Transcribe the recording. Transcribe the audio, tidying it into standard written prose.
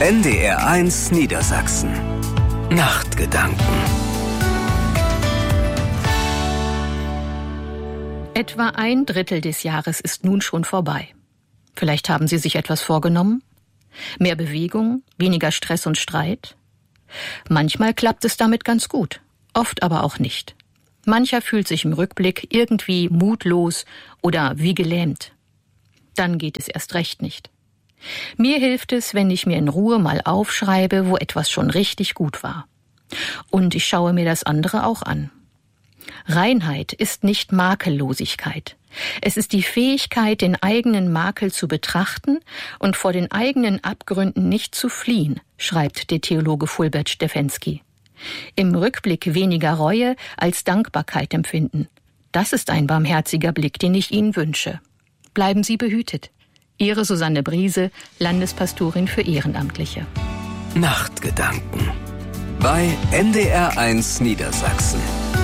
NDR1 Niedersachsen. Nachtgedanken. Etwa 1/3 des Jahres ist nun schon vorbei. Vielleicht haben Sie sich etwas vorgenommen? Mehr Bewegung, weniger Stress und Streit? Manchmal klappt es damit ganz gut, oft aber auch nicht. Mancher fühlt sich im Rückblick irgendwie mutlos oder wie gelähmt. Dann geht es erst recht nicht. Mir hilft es, wenn ich mir in Ruhe mal aufschreibe, wo etwas schon richtig gut war. Und ich schaue mir das andere auch an. Reinheit ist nicht Makellosigkeit. Es ist die Fähigkeit, den eigenen Makel zu betrachten und vor den eigenen Abgründen nicht zu fliehen, schreibt der Theologe Fulbert Steffensky. Im Rückblick weniger Reue als Dankbarkeit empfinden. Das ist ein barmherziger Blick, den ich Ihnen wünsche. Bleiben Sie behütet. Ihre Susanne Briese, Landespastorin für Ehrenamtliche. Nachtgedanken bei NDR1 Niedersachsen.